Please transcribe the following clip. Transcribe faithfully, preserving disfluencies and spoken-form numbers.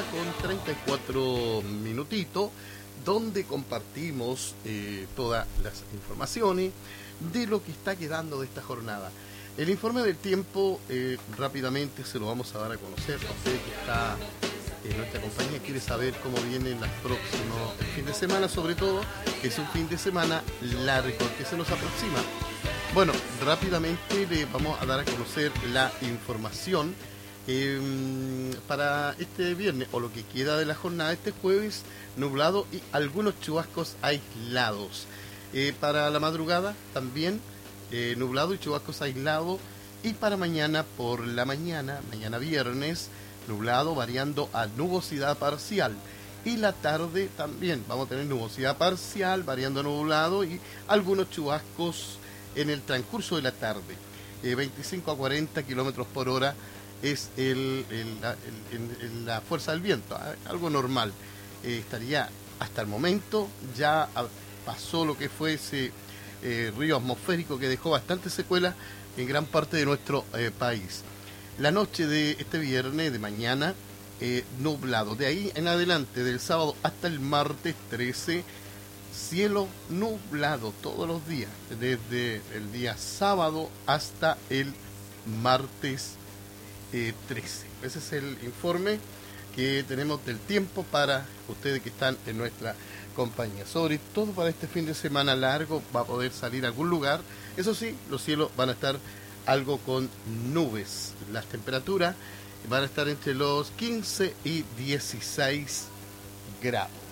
con treinta y cuatro minutitos, donde compartimos eh, todas las informaciones de lo que está quedando de esta jornada. El informe del tiempo eh, rápidamente se lo vamos a dar a conocer a usted que está en nuestra compañía, quiere saber cómo vienen las próximas, el fin de semana sobre todo, que es un fin de semana largo que se nos aproxima. Bueno, rápidamente le vamos a dar a conocer la información eh, para este viernes, o lo que queda de la jornada. Este jueves, nublado y algunos chubascos aislados. Eh, para la madrugada también eh, nublado y chubascos aislados. Y para mañana por la mañana, mañana viernes, nublado variando a nubosidad parcial. Y la tarde también vamos a tener nubosidad parcial variando a nublado y algunos chubascos en el transcurso de la tarde. Eh, veinticinco a cuarenta kilómetros por hora es el, el, la, el, el, la fuerza del viento, ¿eh? Algo normal. Eh, estaría hasta el momento, ya pasó lo que fue ese eh, río atmosférico que dejó bastantes secuelas en gran parte de nuestro eh, país. La noche de este viernes, de mañana, eh, nublado. De ahí en adelante, del sábado hasta el martes trece, cielo nublado todos los días, desde el día sábado hasta el martes eh, trece. Ese es el informe que tenemos del tiempo para ustedes que están en nuestra compañía. Sobre todo para este fin de semana largo, va a poder salir a algún lugar. Eso sí, los cielos van a estar algo con nubes. Las temperaturas van a estar entre los quince y dieciséis grados.